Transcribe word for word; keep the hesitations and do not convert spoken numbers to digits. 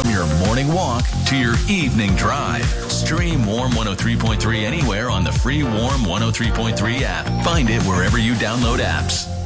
From your morning walk to your evening drive. Stream Warm one oh three point three anywhere on the free Warm one oh three point three app. Find it wherever you download apps.